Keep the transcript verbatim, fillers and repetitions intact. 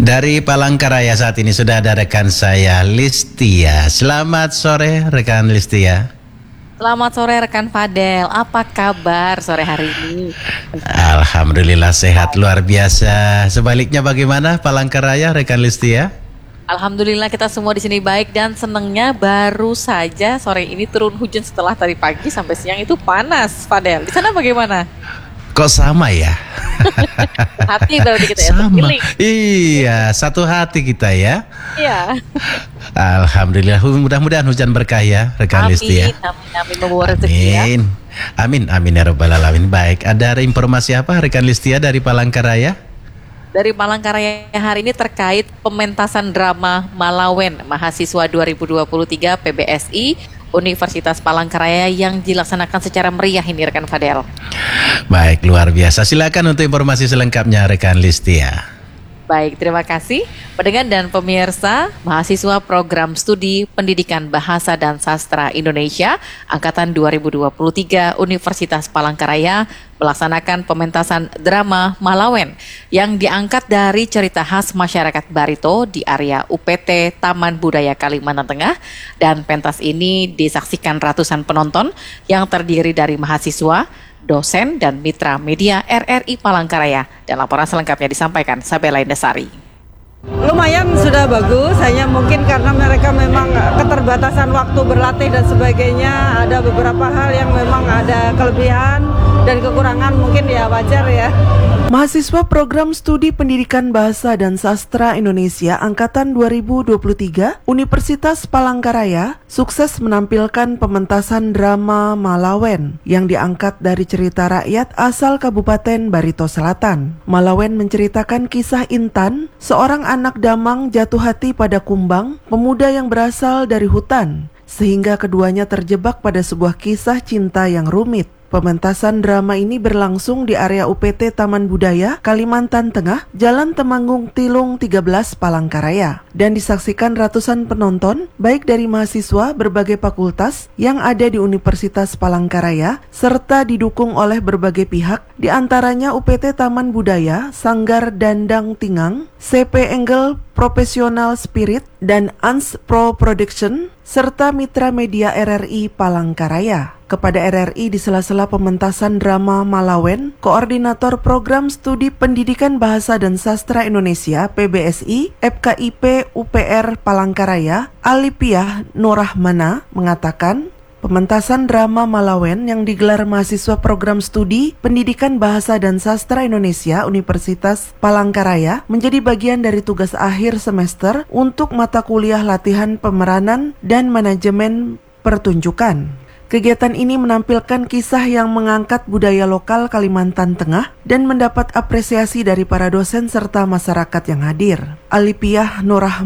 Dari Palangkaraya saat ini sudah ada rekan saya Listia. Selamat sore rekan Listia. Selamat sore rekan Fadel, apa kabar sore hari ini? Alhamdulillah sehat luar biasa. Sebaliknya bagaimana Palangkaraya rekan Listia? Alhamdulillah kita semua di sini baik dan senengnya baru saja sore ini turun hujan setelah tadi pagi sampai siang itu panas, Fadel. Di sana bagaimana? Kok sama ya? Hati berarti kita ya. Sama. Iya, satu hati kita ya. Iya. Alhamdulillah, mudah-mudahan hujan berkah ya rekan Listia. Amin, amin, amin, membawa rezeki ya. Amin. Amin, amin ya rabbal alamin. Baik, ada informasi apa rekan Listia dari Palangkaraya? Dari Palangkaraya hari ini terkait pementasan drama Malawen Mahasiswa dua ribu dua puluh tiga P B S I Universitas Palangkaraya yang dilaksanakan secara meriah ini rekan Fadel. Baik, luar biasa. Silakan untuk informasi selengkapnya rekan Listia. Baik, terima kasih pendengar dan pemirsa mahasiswa program studi Pendidikan Bahasa dan Sastra Indonesia Angkatan dua ribu dua puluh tiga Universitas Palangkaraya melaksanakan pementasan drama Malawen yang diangkat dari cerita khas masyarakat Barito di area U P T Taman Budaya Kalimantan Tengah, dan pentas ini disaksikan ratusan penonton yang terdiri dari mahasiswa, dosen, dan mitra media R R I Palangkaraya. Dan laporan selengkapnya disampaikan Sabela Indasari. Lumayan sudah bagus, hanya mungkin karena mereka memang keterbatasan waktu berlatih dan sebagainya. Ada beberapa hal yang memang ada kelebihan dan kekurangan, mungkin ya wajar ya. Mahasiswa program studi Pendidikan Bahasa dan Sastra Indonesia Angkatan dua ribu dua puluh tiga Universitas Palangkaraya sukses menampilkan pementasan drama Malawen yang diangkat dari cerita rakyat asal Kabupaten Barito Selatan. Malawen menceritakan kisah Intan, seorang anak damang jatuh hati pada Kumbang, pemuda yang berasal dari hutan, sehingga keduanya terjebak pada sebuah kisah cinta yang rumit. Pementasan drama ini berlangsung di area U P T Taman Budaya Kalimantan Tengah, Jalan Temanggung Tilung tiga belas Palangkaraya, dan disaksikan ratusan penonton baik dari mahasiswa berbagai fakultas yang ada di Universitas Palangkaraya serta didukung oleh berbagai pihak, di antaranya U P T Taman Budaya, Sanggar Dandang Tingang, C P Enggel Professional Spirit, dan Ans Pro Production serta mitra media R R I Palangkaraya. Kepada R R I di sela-sela pementasan drama Malawen, Koordinator Program Studi Pendidikan Bahasa dan Sastra Indonesia P B S I F K I P U P R Palangkaraya, Alipiah Nurrahmana mengatakan, pementasan drama Malawen yang digelar mahasiswa program studi Pendidikan Bahasa dan Sastra Indonesia Universitas Palangkaraya menjadi bagian dari tugas akhir semester untuk mata kuliah latihan pemeranan dan manajemen pertunjukan. Kegiatan ini menampilkan kisah yang mengangkat budaya lokal Kalimantan Tengah dan mendapat apresiasi dari para dosen serta masyarakat yang hadir. Alipiah Nurrahmana